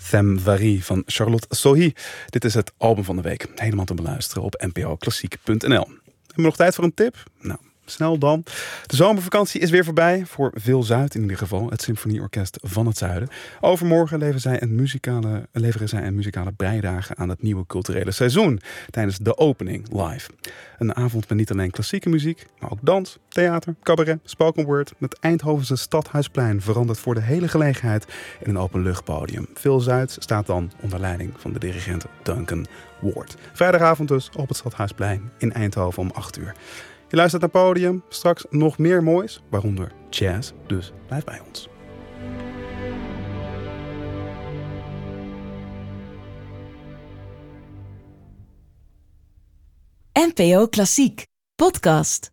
Femme Varie van Charlotte Sohi. Dit is het album van de week. Helemaal te beluisteren op npoklassiek.nl. Hebben we nog tijd voor een tip? Nou, snel dan. De zomervakantie is weer voorbij. Voor Veel Zuid in ieder geval. Het Symfonieorkest van het Zuiden. Overmorgen leveren zij een muzikale bijdrage aan het nieuwe culturele seizoen. Tijdens de opening live. Een avond met niet alleen klassieke muziek, maar ook dans, theater, cabaret, spoken word. Het Eindhovense Stadhuisplein verandert voor de hele gelegenheid in een openluchtpodium. Veel Zuid staat dan onder leiding van de dirigent Duncan Ward. Vrijdagavond dus op het Stadhuisplein in Eindhoven om 8 uur. Je luistert naar Podium. Straks nog meer moois, waaronder jazz. Dus blijf bij ons. NPO Klassiek podcast.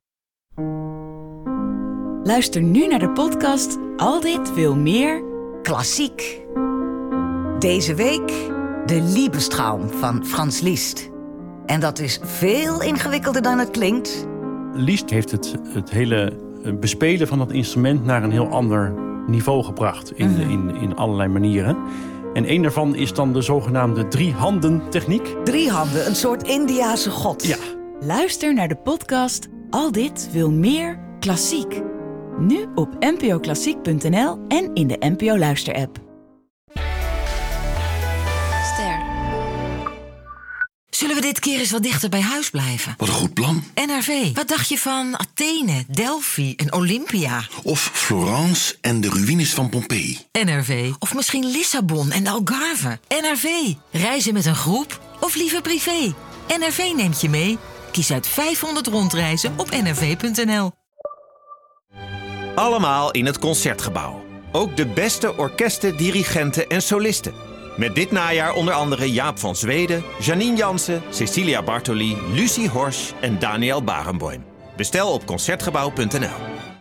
Luister nu naar de podcast Al dit wil meer Klassiek. Deze week de Liebestraum van Franz Liszt. En dat is veel ingewikkelder dan het klinkt. Liszt heeft het hele bespelen van dat instrument naar een heel ander niveau gebracht. In allerlei manieren. En een daarvan is dan de zogenaamde 3-handen techniek. 3 handen, een soort Indiase god. Ja. Luister naar de podcast Al dit wil meer Klassiek. Nu op npoklassiek.nl en in de NPO Luister-app. Ster. Zullen we dit keer eens wat dichter bij huis blijven? Wat een goed plan. NRV. Wat dacht je van Athene, Delphi en Olympia? Of Florence en de ruïnes van Pompeii. NRV. Of misschien Lissabon en de Algarve. NRV. Reizen met een groep of liever privé? NRV neemt je mee. Kies uit 500 rondreizen op nrv.nl. Allemaal in het Concertgebouw. Ook de beste orkesten, dirigenten en solisten. Met dit najaar onder andere Jaap van Zweden, Janine Jansen, Cecilia Bartoli, Lucie Horsch en Daniel Barenboim. Bestel op Concertgebouw.nl.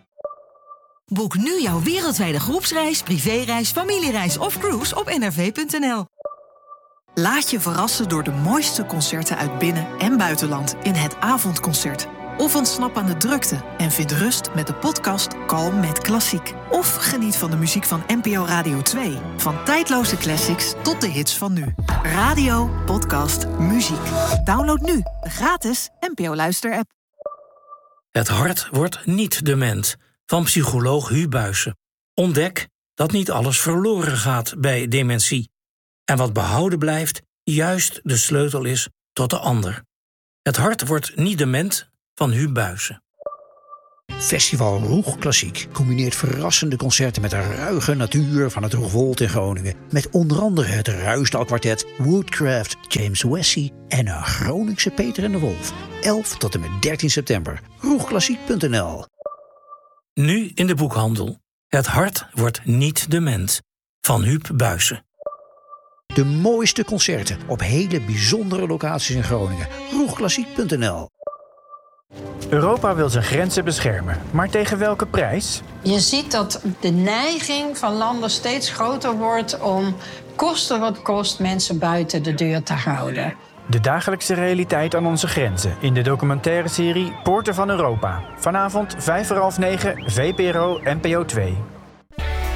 Boek nu jouw wereldwijde groepsreis, privéreis, familiereis of cruise op nrv.nl. Laat je verrassen door de mooiste concerten uit binnen- en buitenland in het avondconcert. Of ontsnap aan de drukte en vind rust met de podcast Kalm met Klassiek. Of geniet van de muziek van NPO Radio 2. Van tijdloze classics tot de hits van nu. Radio, podcast, muziek. Download nu de gratis NPO Luister-app. Het hart wordt niet dement, van psycholoog Hu Buijsen. Ontdek dat niet alles verloren gaat bij dementie. En wat behouden blijft, juist de sleutel is tot de ander. Het hart wordt niet dement, van Hu Buijsen. Festival Roeg Klassiek combineert verrassende concerten met de ruige natuur van het Roegwold in Groningen. Met onder andere het Ruisdalkwartet, Woodcraft, James Wessie en een Groningse Peter en de Wolf. 11 tot en met 13 september. Roegklassiek.nl. Nu in de boekhandel. Het hart wordt niet dement, van Huub Buijsen. De mooiste concerten op hele bijzondere locaties in Groningen. Roegklassiek.nl. Europa wil zijn grenzen beschermen, maar tegen welke prijs? Je ziet dat de neiging van landen steeds groter wordt om koste wat kost mensen buiten de deur te houden. De dagelijkse realiteit aan onze grenzen in de documentaire serie Poorten van Europa. Vanavond 9:05, VPRO NPO 2.